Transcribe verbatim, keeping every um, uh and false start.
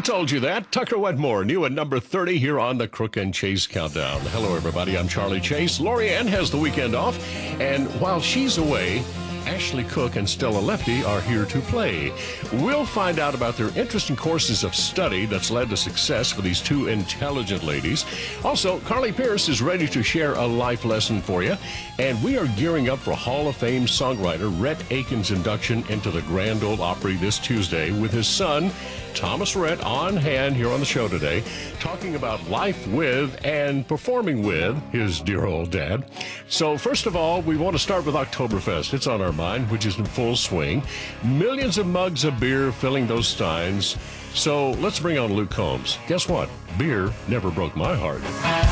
told you that? Tucker Wetmore, new at number thirty here on the Crook and Chase Countdown. Hello, everybody. I'm Charlie Chase. Lori Ann has the weekend off, and while she's away, Ashley Cook and Stella Lefty are here to play. We'll find out about their interesting courses of study that's led to success for these two intelligent ladies. Also, Carly Pierce is ready to share a life lesson for you. And we are gearing up for Hall of Fame songwriter Rhett Akins' induction into the Grand Ole Opry this Tuesday with his son, Thomas Rhett, on hand here on the show today, talking about life with and performing with his dear old dad. So first of all, we want to start with Oktoberfest. It's on our mind, which is in full swing. Millions of mugs of beer filling those steins. So let's bring on Luke Combs. Guess what? Beer never broke my heart.